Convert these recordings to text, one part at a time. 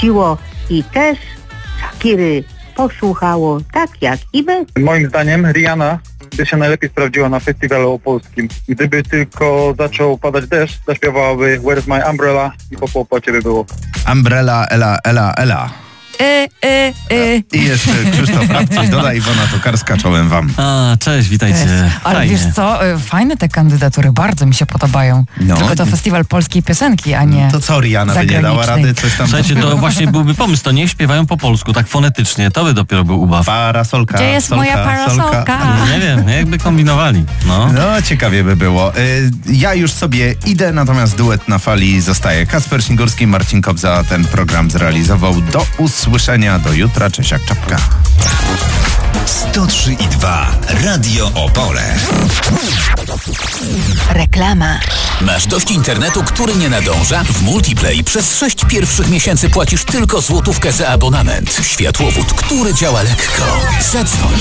puściło i też Shakiry posłuchało, tak jak i my. Moim zdaniem Rihanna by się najlepiej sprawdziła na festiwalu opolskim. Gdyby tylko zaczął padać deszcz, zaśpiewałaby Where's My Umbrella i po kłopocie by było. Umbrella, ela. I jeszcze Krzysztof Rap coś doda, Iwona Tokarska, czołem wam. Cześć, witajcie. Cześć. Ale fajnie. wiesz co, fajne te kandydatury, bardzo mi się podobają. No. Tylko to festiwal polskiej piosenki, a nie To co, Rihanna by nie dała rady coś tam... Słuchajcie, to właśnie byłby pomysł, to niech śpiewają po polsku, tak fonetycznie, to by dopiero był ubaw. Parasolka. Gdzie jest moja parasolka? Nie wiem, jakby kombinowali. No, ciekawie by było. Ja już sobie idę, natomiast duet na fali zostaje. Kacper Śmigurski, Marcin Kobza ten program zrealizował. Do usłyszenia, do jutra. Cześć jak czapka. 103,2 Radio Opole. Reklama. Masz dość internetu, który nie nadąża? W Multiplay przez 6 pierwszych miesięcy płacisz tylko złotówkę za abonament. Światłowód, który działa lekko. Zadzwoń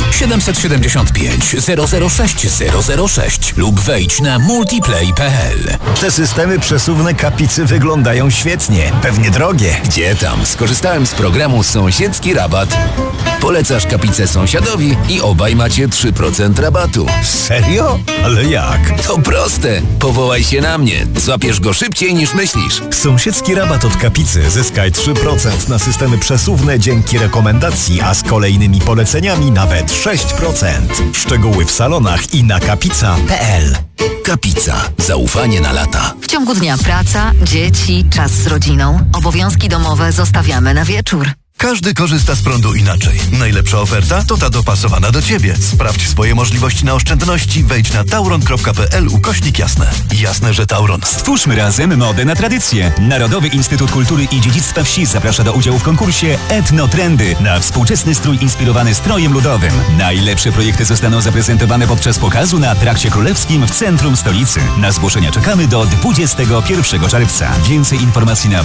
775 006 006 lub wejdź na multiplay.pl. Te systemy przesuwne Kapicy wyglądają świetnie. Pewnie drogie. Gdzie tam? Skorzystałem z programu Sąsiedzki Rabat. Polecasz Kapicę sąsiadowi i obaj macie 3% rabatu. Serio? Ale jak? To proste. Powołaj się na mnie. Złapiesz go szybciej niż myślisz. Sąsiedzki rabat od Kapicy. Zyskaj 3% na systemy przesuwne dzięki rekomendacji, a z kolejnymi poleceniami nawet 6%. Szczegóły w salonach i na kapica.pl. Kapica. Zaufanie na lata. W ciągu dnia praca, dzieci, czas z rodziną. Obowiązki domowe zostawiamy na wieczór. Każdy korzysta z prądu inaczej. Najlepsza oferta to ta dopasowana do Ciebie. Sprawdź swoje możliwości na oszczędności. Wejdź na tauron.pl/jasne. Jasne, że Tauron. Stwórzmy razem modę na tradycję. Narodowy Instytut Kultury i Dziedzictwa Wsi zaprasza do udziału w konkursie Etnotrendy na współczesny strój inspirowany strojem ludowym. Najlepsze projekty zostaną zaprezentowane podczas pokazu na Trakcie Królewskim w centrum stolicy. Na zgłoszenia czekamy do 21 czerwca. Więcej informacji na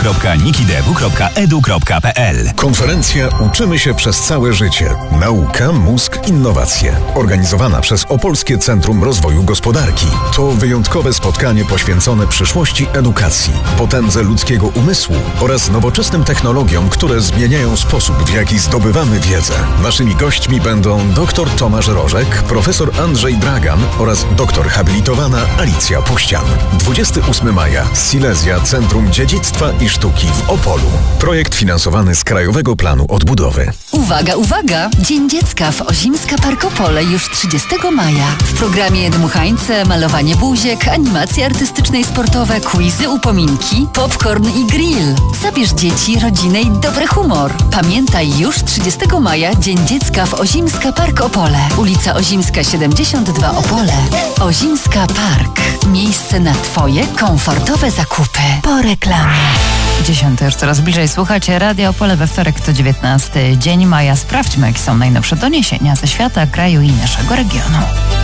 www.nikidewu.edu.pl. Konferencja Uczymy się przez całe życie. Nauka, mózg, innowacje. Organizowana przez Opolskie Centrum Rozwoju Gospodarki. To wyjątkowe spotkanie poświęcone przyszłości edukacji, potędze ludzkiego umysłu oraz nowoczesnym technologiom, które zmieniają sposób, w jaki zdobywamy wiedzę. Naszymi gośćmi będą dr Tomasz Rożek, profesor Andrzej Dragan oraz doktor habilitowana Alicja Puścian. 28 maja. Silesia Centrum Dziedzictwa i Sztuki w Opolu. Projekt finansowany z Krajowego Planu Odbudowy. Uwaga, uwaga! Dzień Dziecka w Ozimska Park Opole już 30 maja. W programie dmuchańce, malowanie buziek, animacje artystyczne i sportowe, quizy, upominki, popcorn i grill. Zabierz dzieci, rodzinę i dobry humor. Pamiętaj, już 30 maja Dzień Dziecka w Ozimska Park Opole. Ulica Ozimska 72 Opole. Ozimska Park. Miejsce na Twoje komfortowe zakupy. Po reklamie. 10 już coraz bliżej. Słuchacie Radio Opole we wtorek, to 19 dzień maja. Sprawdźmy, jakie są najnowsze doniesienia ze świata, kraju i naszego regionu.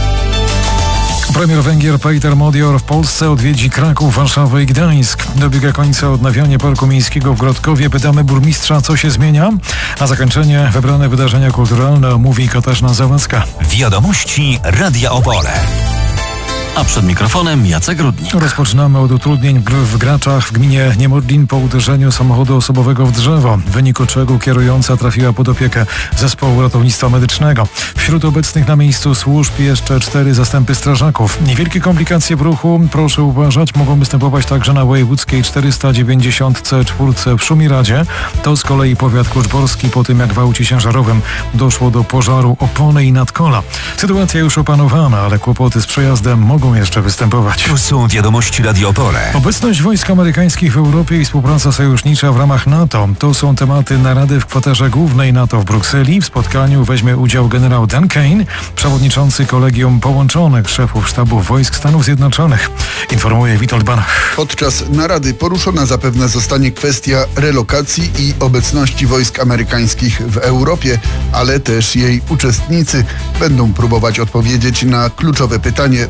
Premier Węgier Peter Modior w Polsce odwiedzi Kraków, Warszawę i Gdańsk. Dobiega końca odnawianie Parku Miejskiego w Grodkowie. Pytamy burmistrza, co się zmienia? A zakończenie wybrane wydarzenia kulturalne omówi Katarzyna Załęcka. Wiadomości Radia Opole. A przed mikrofonem Jacek Rudnik. Rozpoczynamy od utrudnień w Graczach w gminie Niemodlin po uderzeniu samochodu osobowego w drzewo, w wyniku czego kierująca trafiła pod opiekę zespołu ratownictwa medycznego. Wśród obecnych na miejscu służb jeszcze 4 zastępy strażaków. Niewielkie komplikacje w ruchu, proszę uważać, mogą występować także na wojewódzkiej 490C4 w Szumiradzie. To z kolei powiat kluczborski po tym, jak w aucie ciężarowym doszło do pożaru opony i nadkola. Sytuacja już opanowana, ale kłopoty z przejazdem mogą jeszcze występować. Tu są wiadomości Radio Opole. Obecność wojsk amerykańskich w Europie i współpraca sojusznicza w ramach NATO. To są tematy narady w kwaterze głównej NATO w Brukseli. W spotkaniu weźmie udział generał Dan Kane, przewodniczący Kolegium Połączonych Szefów Sztabów Wojsk Stanów Zjednoczonych. Informuje Witold Banach. Podczas narady poruszona zapewne zostanie kwestia relokacji i obecności wojsk amerykańskich w Europie, ale też jej uczestnicy będą próbować odpowiedzieć na kluczowe pytanie dotyczące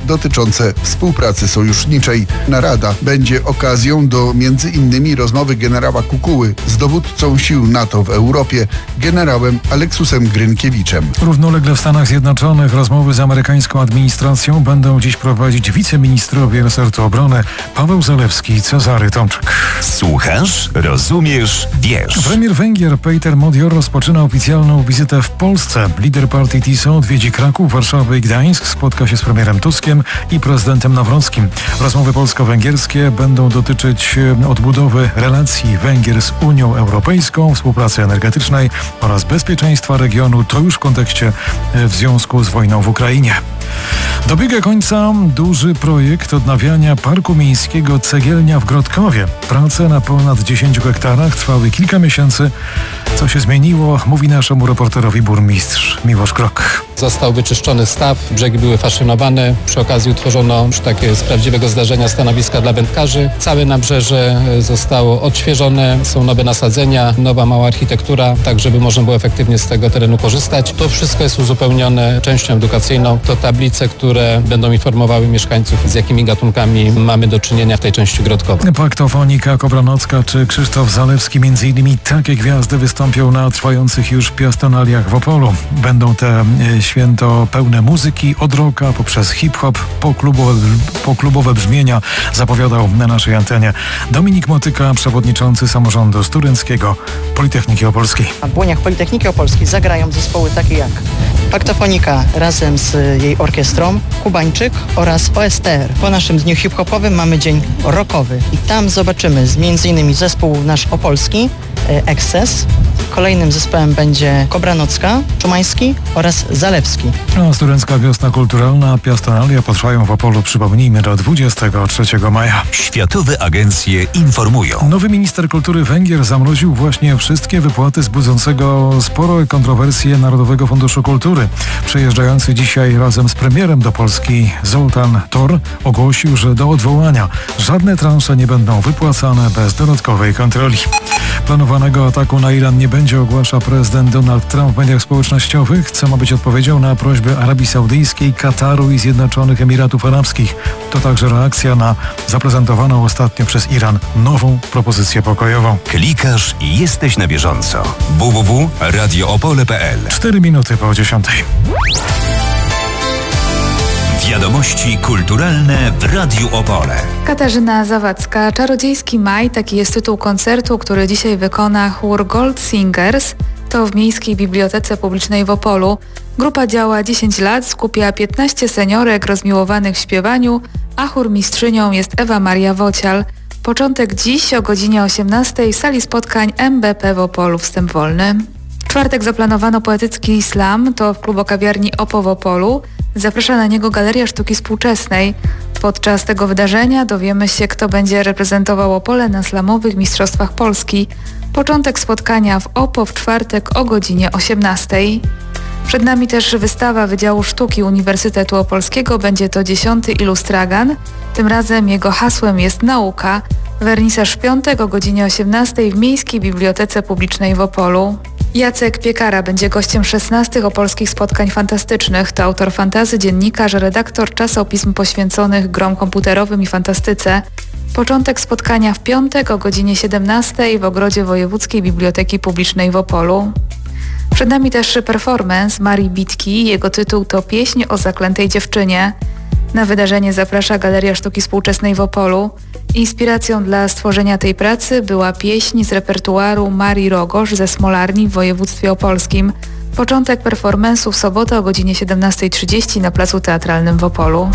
dotyczące współpracy sojuszniczej. Narada będzie okazją do m.in. rozmowy generała Kukuły z dowódcą sił NATO w Europie, generałem Aleksusem Grynkiewiczem. Równolegle w Stanach Zjednoczonych rozmowy z amerykańską administracją będą dziś prowadzić wiceministrowie resortu obrony Paweł Zalewski i Cezary Tomczyk. Słuchasz, rozumiesz, wiesz. Premier Węgier Peter Modior rozpoczyna oficjalną wizytę w Polsce. Lider partii TISO odwiedzi Kraków, Warszawę i Gdańsk, spotka się z premierem Tuskiem i prezydentem Nawrockim. Rozmowy polsko-węgierskie będą dotyczyć odbudowy relacji Węgier z Unią Europejską, współpracy energetycznej oraz bezpieczeństwa regionu. To już w kontekście w związku z wojną w Ukrainie. Dobiega końca duży projekt odnawiania Parku Miejskiego Cegielnia w Grodkowie. Prace na ponad 10 hektarach trwały kilka miesięcy. Co się zmieniło, mówi naszemu reporterowi burmistrz Miłosz Krok. Został wyczyszczony staw, brzegi były faszynowane. Przy okazji utworzono już takie z prawdziwego zdarzenia stanowiska dla wędkarzy. Całe nabrzeże zostało odświeżone, są nowe nasadzenia, nowa mała architektura, tak żeby można było efektywnie z tego terenu korzystać. To wszystko jest uzupełnione częścią edukacyjną. To tablice, które będą informowały mieszkańców, z jakimi gatunkami mamy do czynienia w tej części Grodkowej. Paktofonika Kobranocka czy Krzysztof Zalewski, między innymi takie gwiazdy wystąpią na trwających już piastonaliach w Opolu. Będą te święto pełne muzyki, od rocka poprzez hip-hop, po klubowe brzmienia, zapowiadał na naszej antenie Dominik Motyka, przewodniczący samorządu studenckiego Politechniki Opolskiej. W błoniach Politechniki Opolskiej zagrają zespoły takie jak Paktofonika razem z jej orkiestrą, Kubańczyk oraz OSTR. Po naszym dniu hip-hopowym mamy dzień rockowy i tam zobaczymy m.in. zespół nasz opolski, Excess. Kolejnym zespołem będzie Kobranocka, Czumański oraz Zalewski. A studencka wiosna kulturalna Piastonalia potrwają w Opolu, przypomnijmy, do 23 maja. Światowe agencje informują. Nowy minister kultury Węgier zamroził właśnie wszystkie wypłaty z budzącego sporo kontrowersje Narodowego Funduszu Kultury. Przyjeżdżający dzisiaj razem z premierem do Polski Zoltán Tóth ogłosił, że do odwołania żadne transze nie będą wypłacane bez dodatkowej kontroli. Planowanego ataku na Iran nie będzie, ogłasza prezydent Donald Trump w mediach społecznościowych, co ma być odpowiedzią na prośbę Arabii Saudyjskiej, Kataru i Zjednoczonych Emiratów Arabskich. To także reakcja na zaprezentowaną ostatnio przez Iran nową propozycję pokojową. Klikasz i jesteś na bieżąco. www.radioopole.pl 4 minuty po 10. Wiadomości kulturalne w Radiu Opole. Katarzyna Zawadzka, Czarodziejski Maj, taki jest tytuł koncertu, który dzisiaj wykona chór Gold Singers. To w Miejskiej Bibliotece Publicznej w Opolu. Grupa działa 10 lat, skupia 15 seniorek rozmiłowanych w śpiewaniu, a chórmistrzynią jest Ewa Maria Wocial. Początek dziś o godzinie 18 w sali spotkań MBP w Opolu, wstęp wolny. W czwartek zaplanowano poetycki slam, to w klubokawiarni Opo w Opolu. Zaprasza na niego Galeria Sztuki Współczesnej. Podczas tego wydarzenia dowiemy się, kto będzie reprezentował Opole na slamowych Mistrzostwach Polski. Początek spotkania w Opo w czwartek o godzinie 18. Przed nami też wystawa Wydziału Sztuki Uniwersytetu Opolskiego. Będzie to 10. Ilustragan. Tym razem jego hasłem jest nauka. Wernisaż w piątek o godzinie 18 w Miejskiej Bibliotece Publicznej w Opolu. Jacek Piekara będzie gościem 16 opolskich spotkań fantastycznych. To autor fantazy, dziennikarz, redaktor czasopism poświęconych grom komputerowym i fantastyce. Początek spotkania w piątek o godzinie 17 w Ogrodzie Wojewódzkiej Biblioteki Publicznej w Opolu. Przed nami też performance Marii Bitki. Jego tytuł to Pieśń o zaklętej dziewczynie. Na wydarzenie zaprasza Galeria Sztuki Współczesnej w Opolu. Inspiracją dla stworzenia tej pracy była pieśń z repertuaru Marii Rogosz ze Smolarni w województwie opolskim. Początek performance'u w sobotę o godzinie 17:30 na Placu Teatralnym w Opolu.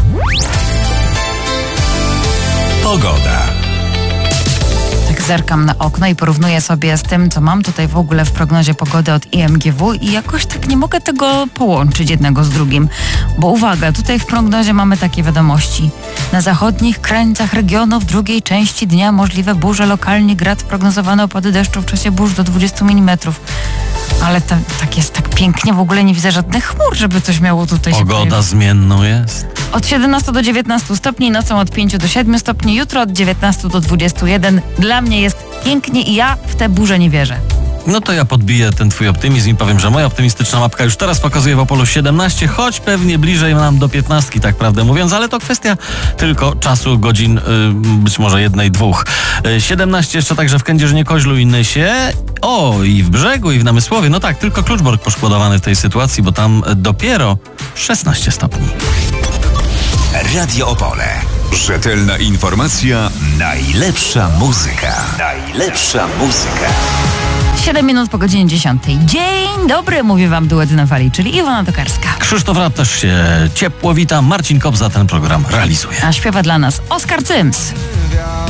Pogoda. Tak zerkam na okno i porównuję sobie z tym, co mam tutaj w ogóle w prognozie pogody od IMGW i jakoś tak nie mogę tego połączyć jednego z drugim. Bo uwaga, tutaj w prognozie mamy takie wiadomości. Na zachodnich krańcach regionu w drugiej części dnia możliwe burze, lokalnie grad, prognozowane opady deszczu w czasie burz do 20 mm. Ale tak jest tak pięknie, w ogóle nie widzę żadnych chmur, żeby coś miało tutaj się Pogoda pojawić. zmienną jest. Od 17 do 19 stopni, nocą od 5 do 7 stopni, jutro od 19 do 21. Dla mnie jest pięknie i ja w te burze nie wierzę. No to ja podbiję ten twój optymizm i powiem, że moja optymistyczna mapka już teraz pokazuje w Opolu 17, choć pewnie bliżej nam do 15, tak prawdę mówiąc, ale to kwestia tylko czasu, godzin, być może 1-2. 17 jeszcze także w Kędzierzynie-Koźlu i Nysie. O, i w Brzegu, i w Namysłowie. No tak, tylko Kluczbork poszkodowany w tej sytuacji, bo tam dopiero 16 stopni. Radio Opole. Rzetelna informacja, najlepsza muzyka. Najlepsza muzyka. 7 minut po godzinie 10. Dzień dobry, mówi wam duet na fali, czyli Iwona Tokarska. Krzysztof Rapp też się ciepło wita, Marcin Kobza ten program realizuje. A śpiewa dla nas Oskar Cyms.